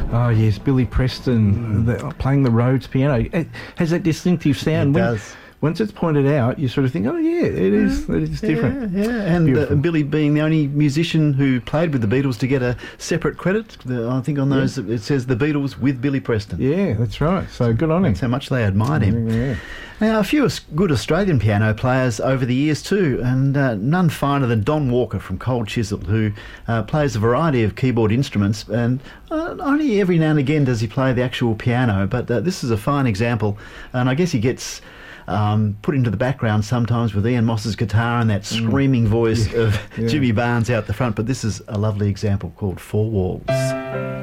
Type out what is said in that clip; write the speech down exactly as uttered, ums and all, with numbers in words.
Oh, yes, Billy Preston, mm. the, playing the Rhodes piano. It has that distinctive sound. It when, does. Once it's pointed out, you sort of think, oh, yeah, it is, it is different. Yeah, yeah. And uh, Billy being the only musician who played with the Beatles to get a separate credit. The, I think on those yeah. it says the Beatles with Billy Preston. Yeah, that's right. So good on him. That's how much they admired him. Yeah. Now, a few good Australian piano players over the years too, and uh, none finer than Don Walker from Cold Chisel, who uh, plays a variety of keyboard instruments, and uh, only every now and again does he play the actual piano, but uh, this is a fine example, and I guess he gets um, put into the background sometimes with Ian Moss's guitar and that screaming mm. voice yeah. of yeah. Jimmy Barnes out the front, but this is a lovely example called Four Walls.